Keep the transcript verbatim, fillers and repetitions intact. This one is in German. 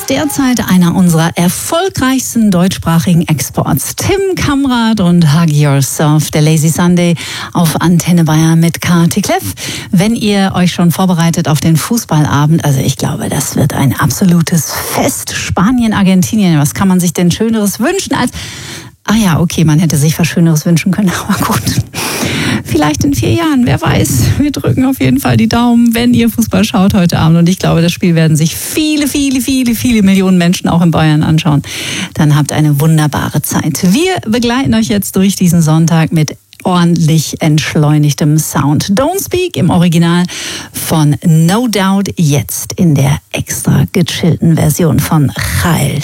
ist derzeit einer unserer erfolgreichsten deutschsprachigen Exports. Tim Kamrat und Hug Yourself, der Lazy Sunday auf Antenne Bayern mit Kati Kleff. Wenn ihr euch schon vorbereitet auf den Fußballabend, also ich glaube, das wird ein absolutes Fest. Spanien, Argentinien, was kann man sich denn Schöneres wünschen als... Ah ja, okay, man hätte sich was Schöneres wünschen können, aber gut. Vielleicht in vier Jahren, wer weiß. Wir drücken auf jeden Fall die Daumen, wenn ihr Fußball schaut heute Abend. Und ich glaube, das Spiel werden sich viele, viele, viele, viele Millionen Menschen auch in Bayern anschauen. Dann habt eine wunderbare Zeit. Wir begleiten euch jetzt durch diesen Sonntag mit ordentlich entschleunigtem Sound. Don't Speak im Original von No Doubt, jetzt in der extra gechillten Version von Khaled.